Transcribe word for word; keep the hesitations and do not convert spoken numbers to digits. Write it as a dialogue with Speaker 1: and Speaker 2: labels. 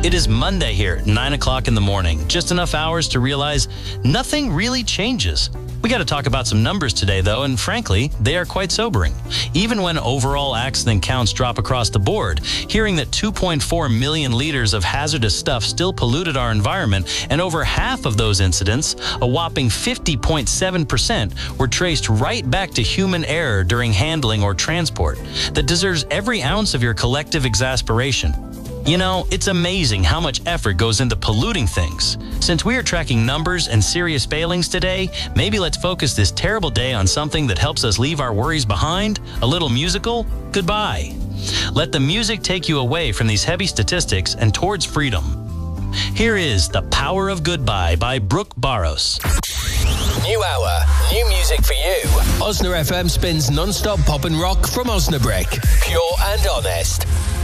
Speaker 1: It is Monday here, nine o'clock in the morning. Just enough hours to realize nothing really changes. We got to talk about some numbers today, though, and frankly, they are quite sobering. Even when overall accident counts drop across the board, hearing that two point four million liters of hazardous stuff still polluted our environment, and over half of those incidents, a whopping fifty point seven percent, were traced right back to human error during handling or transport, that deserves every ounce of your collective exasperation. You know, it's amazing how much effort goes into polluting things. Since we are tracking numbers and serious failings today, maybe let's focus this terrible day on something that helps us leave our worries behind. A little musical goodbye. Let the music take you away from these heavy statistics and towards freedom. Here is The Power of Goodbye by Brooke Barros.
Speaker 2: New hour, new music for you. Osna F M spins non-stop pop and rock from Osnabrück. Pure and honest.